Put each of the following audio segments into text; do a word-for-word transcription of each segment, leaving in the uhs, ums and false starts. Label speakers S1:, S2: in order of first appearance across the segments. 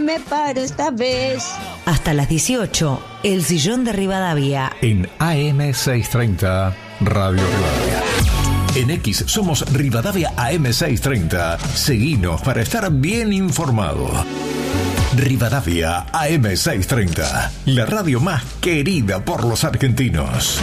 S1: me paro esta vez.
S2: Hasta las dieciocho, El Sillón de Rivadavia.
S3: En A M seiscientos treinta, Radio Rivadavia. En X somos Rivadavia A M seiscientos treinta. Seguinos para estar bien informado. Rivadavia A M seiscientos treinta, la radio más querida por los argentinos.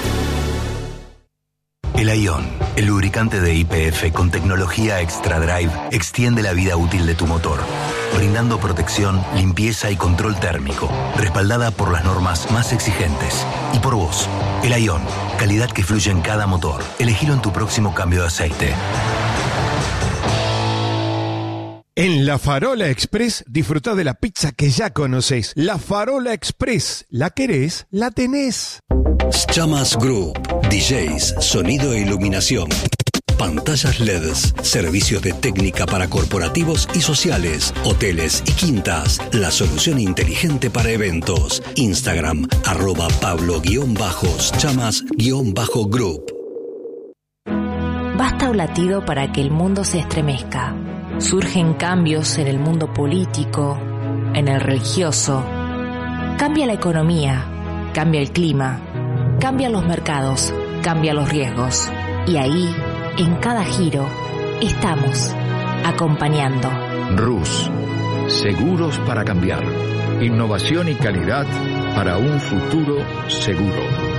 S4: El Ion, el lubricante de Y P F con tecnología Extra Drive, extiende la vida útil de tu motor, brindando protección, limpieza y control térmico, respaldada por las normas más exigentes. Y por vos, el Ion, calidad que fluye en cada motor. Elegilo en tu próximo cambio de aceite.
S5: En La Farola Express disfrutá de la pizza que ya conocés. La Farola Express. ¿La querés? La tenés.
S6: Chamas Group. D Js, sonido e iluminación. Pantallas L E Ds, servicios de técnica para corporativos y sociales, hoteles y quintas. La solución inteligente para eventos. Instagram, arroba Pablo-Chamas-Group.
S2: Basta un latido para que el mundo se estremezca. Surgen cambios en el mundo político, en el religioso. Cambia la economía, cambia el clima, cambian los mercados, cambian los riesgos. Y ahí, en cada giro, estamos acompañando.
S7: Rus, seguros para cambiar. Innovación y calidad para un futuro seguro.